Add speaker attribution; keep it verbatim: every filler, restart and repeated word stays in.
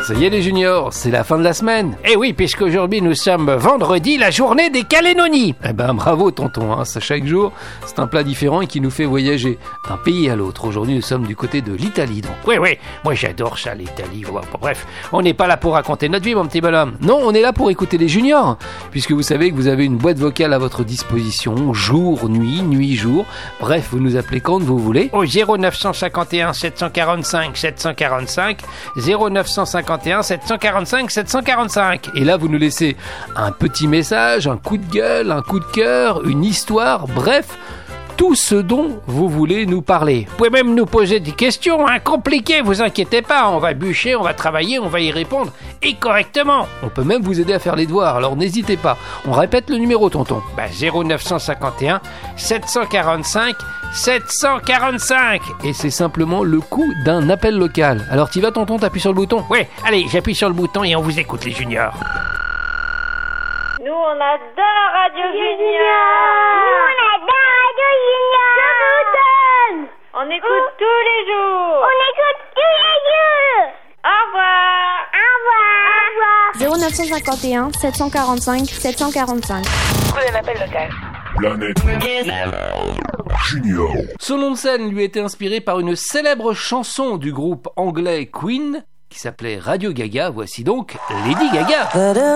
Speaker 1: Ça y est les juniors, c'est la fin de la semaine.
Speaker 2: Eh oui, puisqu'aujourd'hui nous sommes vendredi, la journée des Calédonies.
Speaker 1: Eh ben bravo tonton, hein. Ça, chaque jour c'est un plat différent et qui nous fait voyager d'un pays à l'autre. Aujourd'hui nous sommes du côté de l'Italie donc.
Speaker 2: Oui, oui, moi j'adore ça, l'Italie. Bon, bref, on n'est pas là pour raconter notre vie mon petit bonhomme.
Speaker 1: Non, on est là pour écouter les juniors, puisque vous savez que vous avez une boîte vocale à votre disposition, jour, nuit, nuit, jour. Bref, vous nous appelez quand vous voulez.
Speaker 2: Au zéro neuf cent cinquante et un sept cent quarante-cinq sept cent quarante-cinq, zéro neuf cent cinquante et un sept cent quarante-cinq sept cent quarante-cinq.
Speaker 1: Et là, vous nous laissez un petit message, un coup de gueule, un coup de cœur, une histoire, bref, tout ce dont vous voulez nous parler.
Speaker 2: Vous pouvez même nous poser des questions, hein, compliquées, vous inquiétez pas, on va bûcher, on va travailler, on va y répondre, et correctement.
Speaker 1: On peut même vous aider à faire les devoirs, alors n'hésitez pas. On répète le numéro, tonton.
Speaker 2: Bah, zéro neuf cent cinquante et un sept cent quarante-cinq sept cent quarante-cinq.
Speaker 1: Et c'est simplement le coût d'un appel local. Alors t'y vas, tonton, t'appuies sur le bouton.
Speaker 2: Ouais, allez, j'appuie sur le bouton et on vous écoute, les juniors.
Speaker 3: Nous, on adore Radio Junior. Nous, on adore Radio Junior. Je vous donne. On écoute oh. tous les jours. On écoute tous les jours. Au revoir. Au revoir. Au revoir.
Speaker 4: zéro neuf cent cinquante et un sept cent quarante-cinq sept cent quarante-cinq.
Speaker 3: Prenez un appel local.
Speaker 5: Planète Junior.
Speaker 1: Son nom de scène lui a été inspiré par une célèbre chanson du groupe anglais Queen qui s'appelait Radio Gaga. Voici donc Lady Gaga.